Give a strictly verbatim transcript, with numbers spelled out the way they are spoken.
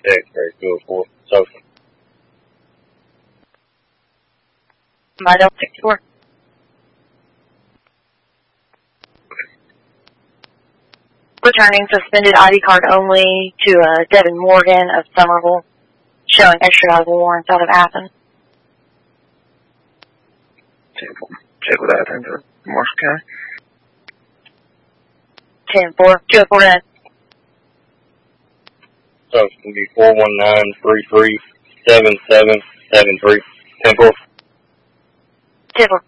X-ray, two oh four, social. My Delta sixty-four. Returning suspended I D card only to uh, Devin Morgan of Somerville, showing extradition warrants out of Athens. Check with Athens or Marshall County. ten four, two oh four nine. So it's going to be four one nine three three seven seven seven three. ten four. ten four.